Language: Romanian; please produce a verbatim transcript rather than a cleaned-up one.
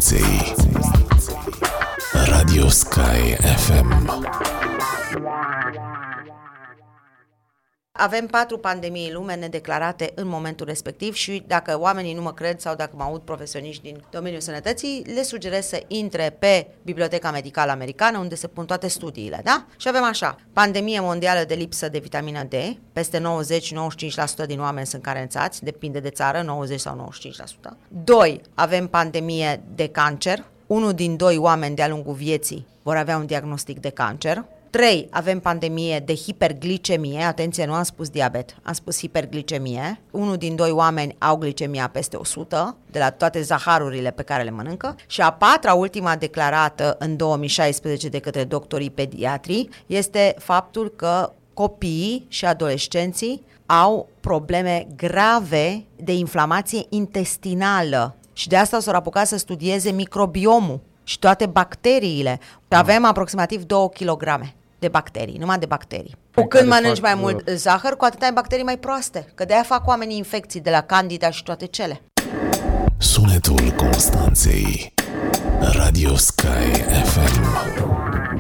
Constanței. Radio Sky F M. Avem patru pandemii în lume nedeclarate în momentul respectiv și dacă oamenii nu mă cred sau dacă mă aud profesioniști din domeniul sănătății, le sugerez să intre pe Biblioteca Medicală Americană, unde se pun toate studiile, da? Și avem așa, pandemie mondială de lipsă de vitamina D, peste nouăzeci nouăzeci și cinci la sută din oameni sunt carențați, depinde de țară, nouăzeci sau nouăzeci și cinci la sută. Doi, avem pandemie de cancer, unul din doi oameni de-a lungul vieții vor avea un diagnostic de cancer. trei. Avem pandemie de hiperglicemie, atenție, nu am spus diabet, am spus hiperglicemie. Unul din doi oameni au glicemia peste o sută, de la toate zaharurile pe care le mănâncă. Și a patra, ultima declarată în două mii șaisprezece de către doctorii pediatri, este faptul că copiii și adolescenții au probleme grave de inflamație intestinală și de asta s-au apucat să studieze microbiomul și toate bacteriile. Avem aproximativ două kilograme de bacterii, numai de bacterii. Cu când mănânci mai mult zahăr, cu atât ai bacterii mai proaste, că de-aia fac oamenii infecții de la Candida și toate cele. Sunetul Constanței. Radio Sky F M.